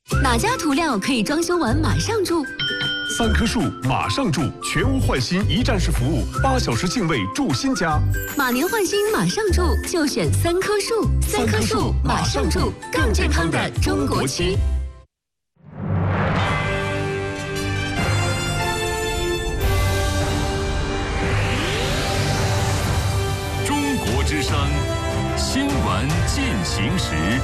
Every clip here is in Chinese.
哪家涂料可以装修完马上住 ？3棵树马上住，全屋换新一站式服务，8小时净位住新家。 马年换新马上住，就选3棵树。3棵树马上住，更健康的中国区。 中国之声，新闻进行时。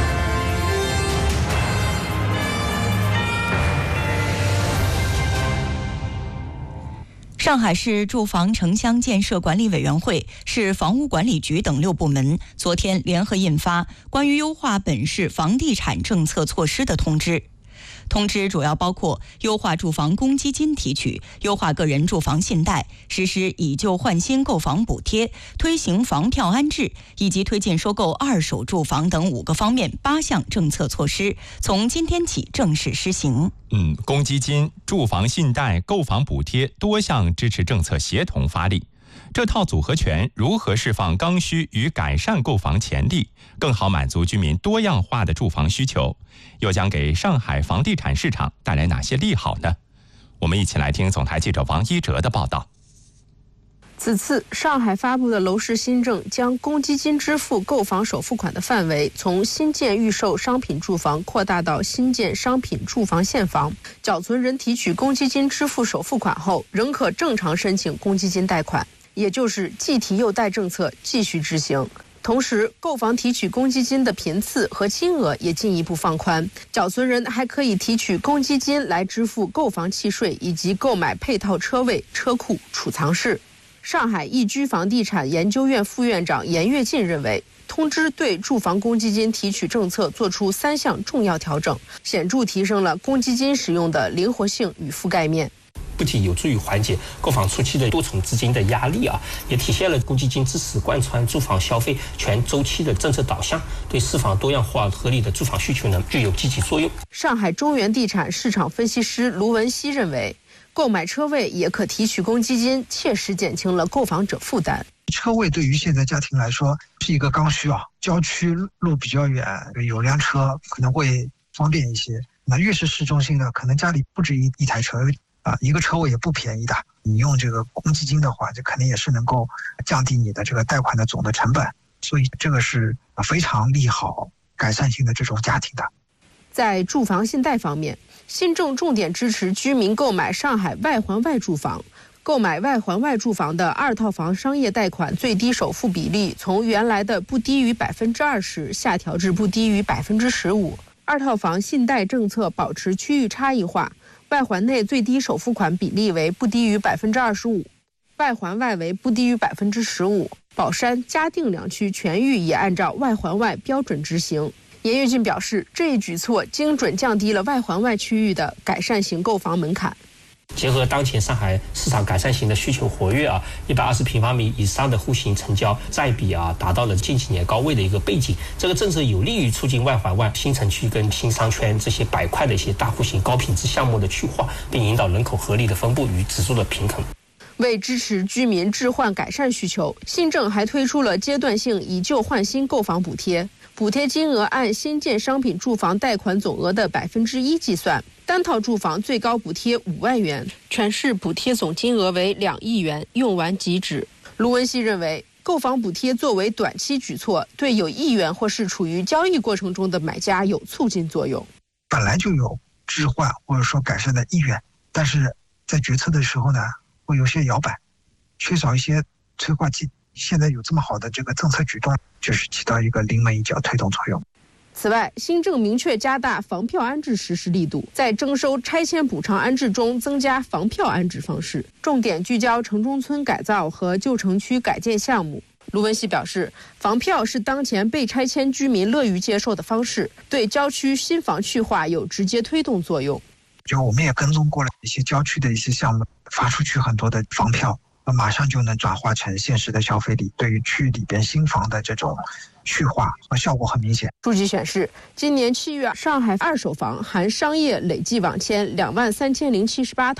上海市住房城乡建设管理委员会、市房屋管理局等6部门昨天联合印发关于优化本市房地产政策措施的通知。通知主要包括优化住房公积金提取、优化个人住房信贷、实施以旧换新购房补贴、推行房票安置，以及推进收购二手住房等5个方面8项政策措施，从今天起正式施行。 公积金、住房信贷、购房补贴多项支持政策协同发力。这套组合拳如何释放刚需与改善购房潜力，更好满足居民多样化的住房需求，又将给上海房地产市场带来哪些利好呢？我们一起来听总台记者王一哲的报道。 此次上海发布的楼市新政将公积金支付购房首付款的范围从新建预售商品住房扩大到新建商品住房现房，缴存人提取公积金支付首付款后，仍可正常申请公积金贷款，也就是既提又贷政策继续执行。同时，购房提取公积金的频次和金额也进一步放宽，缴存人还可以提取公积金来支付购房契税以及购买配套车位、车库、储藏室。上海易居房地产研究院副院长严跃进认为，通知对住房公积金提取政策作出3项重要调整，显著提升了公积金使用的灵活性与覆盖面。 不仅有助于缓解购房初期的多重资金的压力也体现了公积金支持贯穿住房消费全周期的政策导向，对释放多样化合理的住房需求呢具有积极作用。 上海中原地产市场分析师卢文熙认为，购买车位也可提取公积金，切实减轻了购房者负担。 车位对于现在家庭来说是一个刚需郊区路比较远，有辆车可能会方便一些。那越是市中心的，可能家里不止一台车一个车位也不便宜的。你用这个公积金的话，这肯定也是能够降低你的这个贷款的总的成本，所以这个是非常利好改善型的这种家庭的。 在住房信贷方面，新政重点支持居民购买上海外环外住房。购买外环外住房的2套房商业贷款最低首付比例从原来的不低于20%下调至不低于15%。2套房信贷政策保持区域差异化，外环内最低首付款比例为不低于25%，外环外为不低于15%。宝山、嘉定2区全域也按照外环外标准执行。严跃进表示，这一举措精准降低了外环外区域的改善型购房门槛。 结合当前上海市场改善型的需求活跃120平方米以上的户型成交占比达到了近几年高位的一个背景，这个政策有利于促进外环外新城区跟新商圈这些板块的一些大户型高品质项目的去化，并引导人口合理的分布与指数的平衡。 为支持居民置换改善需求，新政还推出了阶段性以旧换新购房补贴，补贴金额按新建商品住房贷款总额的1%计算，单套住房最高补贴5万元，全市补贴总金额为2亿元，用完即止。卢文熙认为，购房补贴作为短期举措，对有意愿或是处于交易过程中的买家有促进作用。 本来就有置换或者说改善的意愿，但是在决策的时候呢，会有些摇摆，缺少一些催化剂。现在有这么好的这个政策举动，就是起到一个临门一脚推动作用。 此外，新政明确加大房票安置实施力度，在征收拆迁补偿安置中增加房票安置方式，重点聚焦城中村改造和旧城区改建项目。卢文熙表示，房票是当前被拆迁居民乐于接受的方式，对郊区新房去化有直接推动作用。 就我们也跟踪过了一些郊区的一些项目，发出去很多的房票，马上就能转化成现实的消费力，对于区域里边新房的这种去化和效果很明显。 数据显示，今年7月，上海二手房含商业累计网签23078套，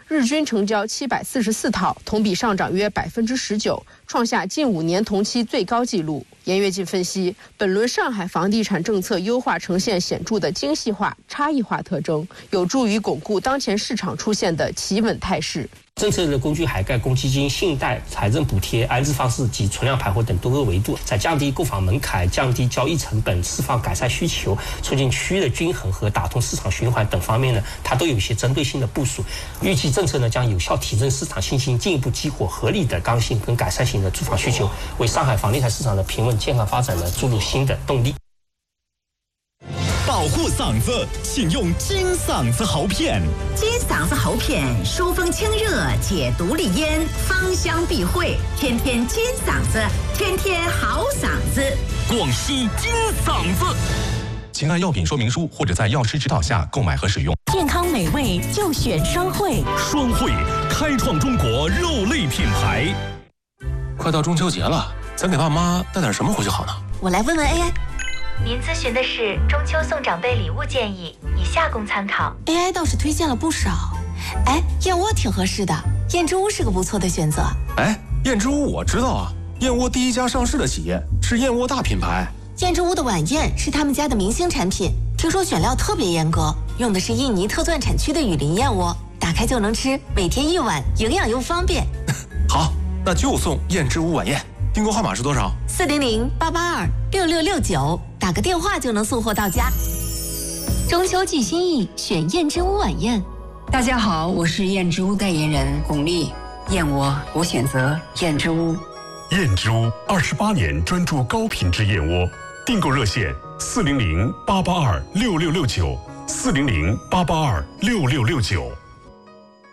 日均成交744套，同比上涨约19%，创下近5年同期最高纪录。严跃进分析，本轮上海房地产政策优化呈现显著的精细化、差异化特征，有助于巩固当前市场出现的企稳态势。 政策的工具涵盖公积金、信贷、财政补贴、安置方式及存量盘活等多个维度，在降低购房门槛、降低交易成本、释放改善需求、促进区域的均衡和打通市场循环等方面呢，它都有一些针对性的部署。预计政策呢将有效提振市场信心，进一步激活合理的刚性跟改善型的住房需求，为上海房地产市场的平稳健康发展呢注入新的动力。 保护嗓子，请用金嗓子喉片。 金嗓子喉片疏风清热，解毒利咽，芳香避秽，天天金嗓子，天天好嗓子。 广西金嗓子。 请按药品说明书或者在药师指导下购买和使用。 健康美味就选双汇。 双汇开创中国肉类品牌。 快到中秋节了，咱给爸妈带点什么回去好呢？ 我来问问 AI。 您咨询的是中秋送长辈礼物建议，以下供参考。 AI 倒是推荐了不少，燕窝挺合适的，燕之屋是个不错的选择。 燕之屋我知道啊，燕窝第一家上市的企业，是燕窝大品牌。 燕之屋的晚宴是他们家的明星产品，听说选料特别严格，用的是印尼特钻产区的雨林燕窝，打开就能吃，每天1碗，营养又方便。 好，那就送燕之屋晚宴。订购号码是多少 ？400-882-6669，打个电话就能送货到家。 中秋寄心意，选燕之屋晚宴。 大家好，我是燕之屋代言人巩俐。燕窝，我选择燕之屋。 燕之屋28年专注高品质燕窝，订购热线400-882-6669，400-882-6669。